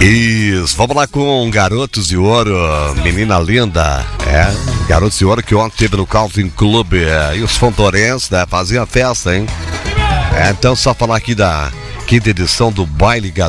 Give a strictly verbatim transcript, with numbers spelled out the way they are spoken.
Isso, vamos lá com Garotos de Ouro, menina linda. É, Garotos de Ouro que ontem teve no Calvin Club. É, e os fontorenses, né, faziam festa, hein? É, então só falar aqui da quinta edição do Baile Garotos.